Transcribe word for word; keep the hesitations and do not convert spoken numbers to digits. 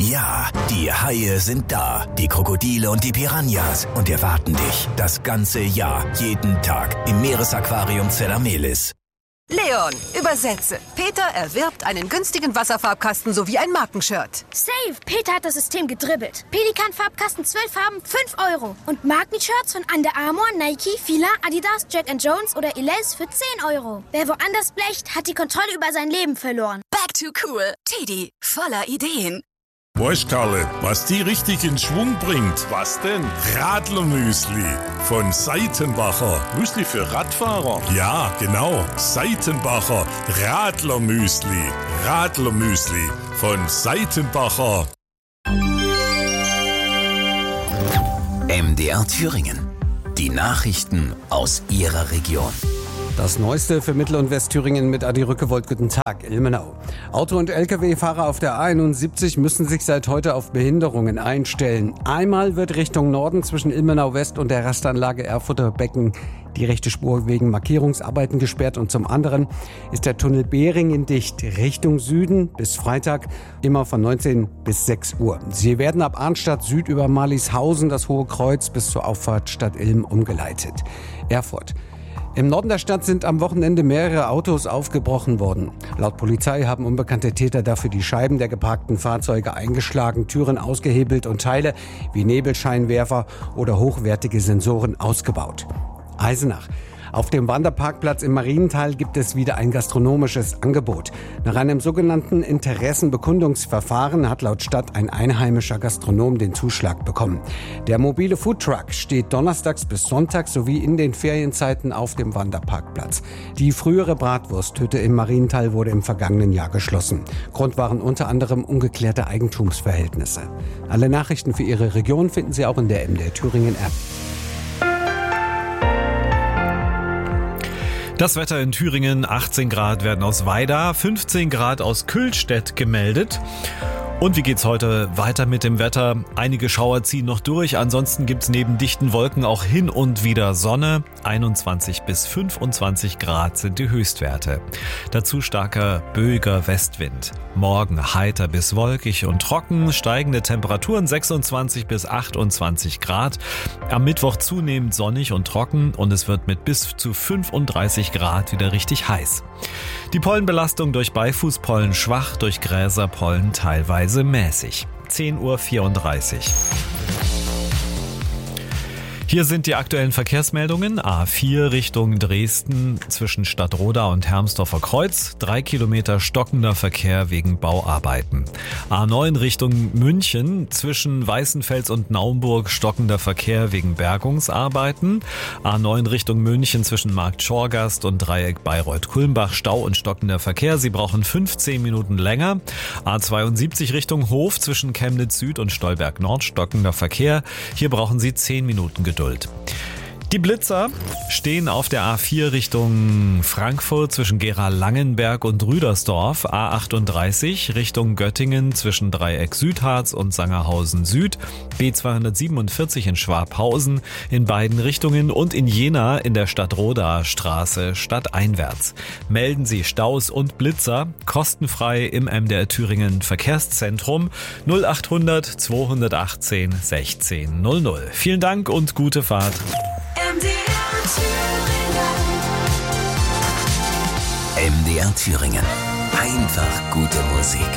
Ja, die Haie sind da. Die Krokodile und die Piranhas. Und erwarten dich das ganze Jahr, jeden Tag im Meeresaquarium Zelamelis. Leon, übersetze. Peter erwirbt einen günstigen Wasserfarbkasten sowie ein Markenshirt. Safe! Peter hat das System gedribbelt. Pelikan-Farbkasten zwölf Farben, fünf Euro. Und Markenshirts von Under Armour, Nike, Fila, Adidas, Jack and Jones oder Elize für zehn Euro. Wer woanders blecht, hat die Kontrolle über sein Leben verloren. Back to cool. Teddy, voller Ideen. Weißt, Karle, was die richtig in Schwung bringt? Was denn? Radlermüsli von Seitenbacher. Müsli für Radfahrer? Ja, genau. Seitenbacher Radlermüsli. Radlermüsli von Seitenbacher. M D R Thüringen. Die Nachrichten aus Ihrer Region. Das Neueste für Mittel- und Westthüringen mit Adi Rückewold. Guten Tag, Ilmenau. Auto- und L K W-Fahrer auf der A einundsiebzig müssen sich seit heute auf Behinderungen einstellen. Einmal wird Richtung Norden zwischen Ilmenau West und der Rastanlage Erfurter Becken die rechte Spur wegen Markierungsarbeiten gesperrt und zum anderen ist der Tunnel Behringen dicht Richtung Süden bis Freitag immer von neunzehn bis sechs Uhr. Sie werden ab Arnstadt Süd über Marlishausen, das Hohe Kreuz bis zur Auffahrt Stadt Ilm umgeleitet. Erfurt. Im Norden der Stadt sind am Wochenende mehrere Autos aufgebrochen worden. Laut Polizei haben unbekannte Täter dafür die Scheiben der geparkten Fahrzeuge eingeschlagen, Türen ausgehebelt und Teile wie Nebelscheinwerfer oder hochwertige Sensoren ausgebaut. Eisenach. Auf dem Wanderparkplatz im Mariental gibt es wieder ein gastronomisches Angebot. Nach einem sogenannten Interessenbekundungsverfahren hat laut Stadt ein einheimischer Gastronom den Zuschlag bekommen. Der mobile Foodtruck steht donnerstags bis sonntags sowie in den Ferienzeiten auf dem Wanderparkplatz. Die frühere Bratwursthütte im Mariental wurde im vergangenen Jahr geschlossen. Grund waren unter anderem ungeklärte Eigentumsverhältnisse. Alle Nachrichten für Ihre Region finden Sie auch in der M D R Thüringen App. Das Wetter in Thüringen, achtzehn Grad werden aus Weida, fünfzehn Grad aus Kühlstedt gemeldet. Und wie geht's heute weiter mit dem Wetter? Einige Schauer ziehen noch durch, ansonsten gibt's neben dichten Wolken auch hin und wieder Sonne. einundzwanzig bis fünfundzwanzig Grad sind die Höchstwerte. Dazu starker, böiger Westwind. Morgen heiter bis wolkig und trocken, steigende Temperaturen sechsundzwanzig bis achtundzwanzig Grad. Am Mittwoch zunehmend sonnig und trocken und es wird mit bis zu fünfunddreißig Grad wieder richtig heiß. Die Pollenbelastung durch Beifußpollen schwach, durch Gräserpollen teilweise mäßig. zehn Uhr vierunddreißig. Hier sind die aktuellen Verkehrsmeldungen. A vier Richtung Dresden zwischen Stadtroda und Hermsdorfer Kreuz. Drei Kilometer stockender Verkehr wegen Bauarbeiten. A neun Richtung München zwischen Weißenfels und Naumburg stockender Verkehr wegen Bergungsarbeiten. A neun Richtung München zwischen Markt Schorgast und Dreieck Bayreuth-Kulmbach Stau und stockender Verkehr. Sie brauchen fünfzehn Minuten länger. A zweiundsiebzig Richtung Hof zwischen Chemnitz Süd und Stolberg Nord stockender Verkehr. Hier brauchen Sie zehn Minuten Geduld. Die Blitzer stehen auf der A vier Richtung Frankfurt zwischen Gera-Langenberg und Rüdersdorf, A achtunddreißig Richtung Göttingen zwischen Dreieck Südharz und Sangerhausen Süd, B zweihundertsiebenundvierzig in Schwabhausen in beiden Richtungen und in Jena in der Stadtroda Straße stadteinwärts. Melden Sie Staus und Blitzer kostenfrei im M D R Thüringen Verkehrszentrum null achthundert zweihundertachtzehn sechzehn null null. Vielen Dank und gute Fahrt. M D R Thüringen. Einfach gute Musik.